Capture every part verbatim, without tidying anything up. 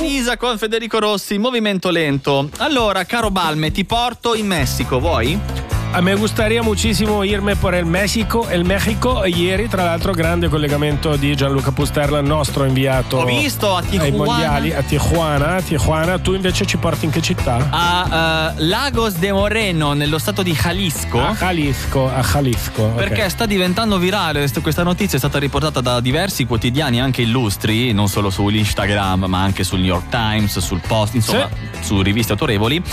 Annalisa con Federico Rossi, Movimento Lento. Allora, caro Balme, ti porto in Messico, vuoi? A me gustaría muchísimo irme por el México, el México. Ieri, tra l'altro, grande collegamento di Gianluca Pusterla, nostro inviato. Ho visto a Tijuana. Ai mondiali, a Tijuana, a Tijuana. Tu invece ci porti in che città? A uh, Lagos de Moreno, nello stato di Jalisco. A Jalisco, a Jalisco. Perché okay. sta diventando virale. Questa notizia è stata riportata da diversi quotidiani, anche illustri, non solo su Instagram, ma anche sul New York Times, sul Post, insomma, sì. su riviste autorevoli.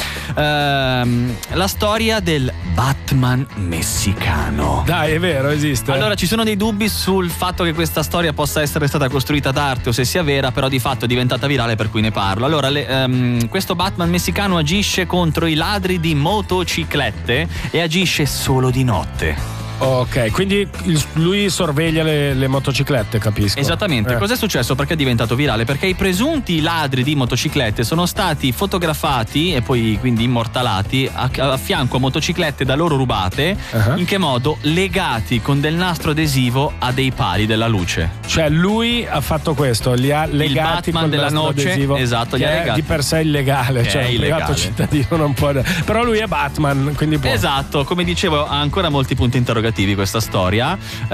Ehm, la storia del Batman messicano. Dai, è vero, esiste. Allora, ci sono dei dubbi sul fatto che questa storia possa essere stata costruita d'arte o se sia vera, però di fatto è diventata virale, per cui ne parlo. Allora, le, um, questo Batman messicano agisce contro i ladri di motociclette e agisce solo di notte. Ok, quindi lui sorveglia le, le motociclette, capisco. Esattamente. Eh. Cos'è successo? Perché è diventato virale? Perché i presunti ladri di motociclette sono stati fotografati e poi quindi immortalati a, a fianco a motociclette da loro rubate. Uh-huh. In che modo? Legati con del nastro adesivo a dei pali della luce. Cioè lui ha fatto questo, li ha legati il Batman con della nastro noce, adesivo, esatto, che li ha è legati. di per sé illegale, che cioè è un privato cittadino non può. Però lui è Batman, quindi può. Esatto, come dicevo, ha ancora molti punti interrogativi questa storia,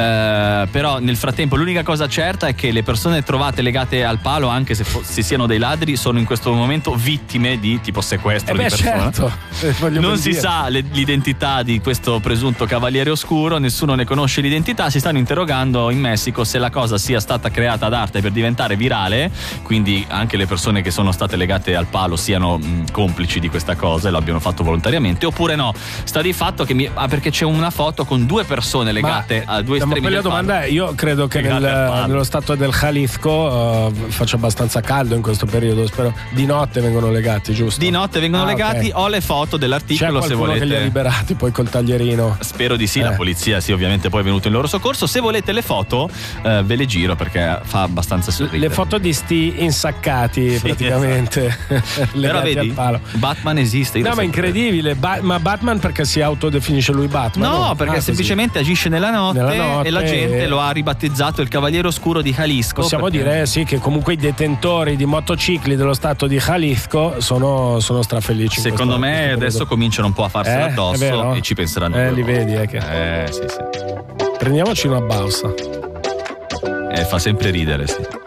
eh, però nel frattempo l'unica cosa certa è che le persone trovate legate al palo, anche se, fo- se siano dei ladri, sono in questo momento vittime di tipo sequestro eh beh, di persona. Certo. Non si dire. sa le, l'identità di questo presunto cavaliere oscuro, nessuno ne conosce l'identità. Si stanno interrogando in Messico se la cosa sia stata creata ad arte per diventare virale, quindi anche le persone che sono state legate al palo siano mh, complici di questa cosa e l'abbiano fatto volontariamente, oppure no. Sta di fatto che mi, ah, perché c'è una foto con due persone legate ma, a due estremi ma del la domanda palo. è, io credo che nel, nello stato del Jalisco uh, faccia abbastanza caldo in questo periodo, spero di notte vengono legati, giusto? Di notte vengono ah, legati, okay. Ho le foto dell'articolo se volete. Che li ha liberati poi col taglierino. Spero di sì, eh. la polizia sì, ovviamente poi è venuto in loro soccorso. Se volete le foto eh, ve le giro perché fa abbastanza sorridere. Le foto di sti insaccati sì, praticamente esatto. Però vedi, al palo. Batman esiste. No, ma è incredibile. Ba- ma Batman perché si autodefinisce lui Batman? No, no? perché ah, semplicemente agisce nella notte, nella notte e la gente lo ha ribattezzato il Cavaliere Oscuro di Jalisco. Possiamo perché... dire sì che comunque i detentori di motocicli dello stato di Jalisco sono, sono strafelici. Secondo me questo adesso periodo. cominciano un po' a farsela eh, addosso e ci penseranno. Eh, li vedi, eh, che... eh sì, sì. Prendiamoci una bausa. Eh, fa sempre ridere, sì.